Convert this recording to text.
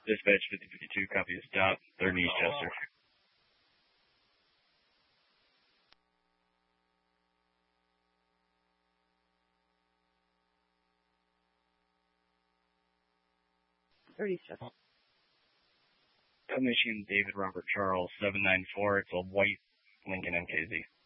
Dispatch 5052, copy the stop, 3rd and Eastchester. Michigan David Robert Charles 794. It's a white Lincoln MKZ.